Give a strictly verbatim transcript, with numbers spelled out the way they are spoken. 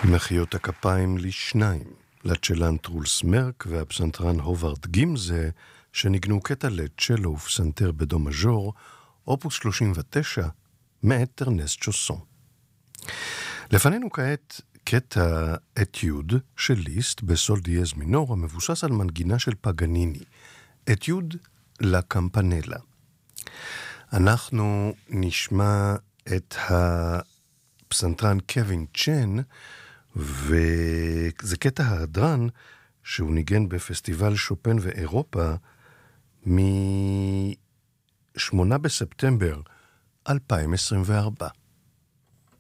מחיאות הכפיים לשניים, לצ'לן טרולס מרק והפסנתרן הוברד גימזה, שניגנו קטע לצ'לו ופסנתר בדו מז'ור, אופוס שלושים ותשע, מאת ארנסט שוסון. לפנינו כעת קטע אתיוד של ליסט בסול דיאז מינור, המבוסס על מנגינה של פגניני, אתיוד לקמפנלה. אנחנו נשמע את הפסנתרן קווין צ'ן, וזה קטע ההדרן שהוא ניגן בפסטיבל שופן ואירופה מ-שמונה בספטמבר אלפיים עשרים וארבע.